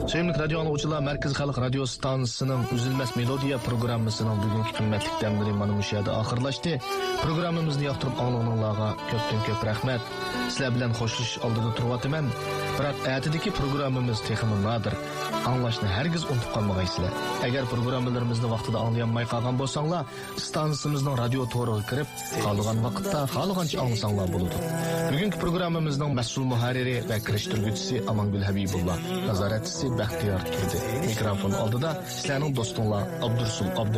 Sevimli radyo anlıqçılar, Merkez Xalq Radio Stansiyasının Üzülməz Melodiya programmasının bugünkü qimmatli dəmləri mana bu yerdə axırlaşdı. Proqramımızı yaxtırıb anlığınlarga köp rəhmət. Sizlər bilan xoşluş aldıda turvatıman. Biroq ətidəki proqramımız texmi nadir. Anlaşını hərgiz unutub qalmağaysızlar. Əgər proqramlarımızı vaxtida anlayanmay qalğan bolsanglar, stansiyamızın radio toruğa kirib, qalğan vaqtda qalğanca anlasanlar boludu. Bugünkü proqramımızın məsul muharriri və kirişdirgüçüsü Amangül Habibullah, nazaratçısı Bəxtiyar Turdi. Mikrofon aldıda sizlərinin dostunlar Abdursul